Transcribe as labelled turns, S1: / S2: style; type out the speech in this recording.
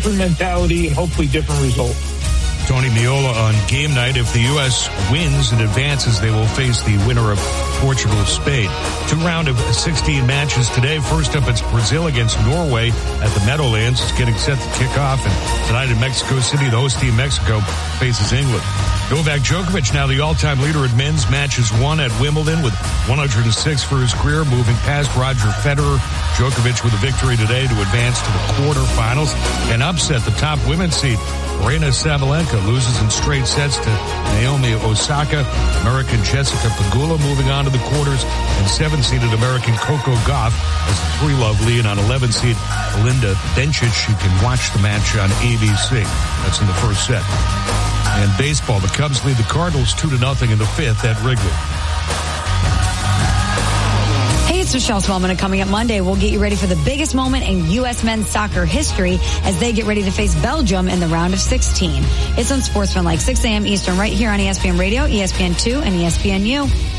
S1: different mentality and hopefully different result.
S2: Tony Meola on game night. If the U.S. wins and advances, they will face the winner of Portugal or Spain. 2 round of 16 matches today. First up, it's Brazil against Norway at the Meadowlands. It's getting set to kick off. And tonight in Mexico City, the host team Mexico faces England. Novak Djokovic, now the all-time leader at men's matches won at Wimbledon with 106 for his career, moving past Roger Federer. Djokovic with a victory today to advance to the quarterfinals and upset the top women's seed. Aryna Sabalenka loses in straight sets to Naomi Osaka. American Jessica Pegula moving on to the quarters, and 7-seeded American Coco Gauff has a 3-love lead on 11-seed Belinda Bencic. You can watch the match on ABC. That's in the first set. And baseball, the Cubs lead the Cardinals 2-0 in the 5th at Wrigley.
S3: Hey, it's Michelle Smallman, and coming up Monday, we'll get you ready for the biggest moment in U.S. men's soccer history as they get ready to face Belgium in the round of 16. It's on Sportsman like 6 a.m. Eastern right here on ESPN Radio, ESPN2, and ESPNU.